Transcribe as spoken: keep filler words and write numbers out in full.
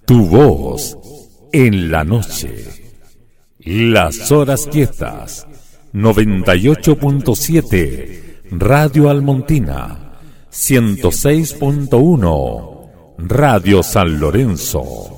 Tu voz en la noche. Las horas quietas. noventa y ocho punto siete Radio Almontina. ciento seis punto uno Radio San Lorenzo.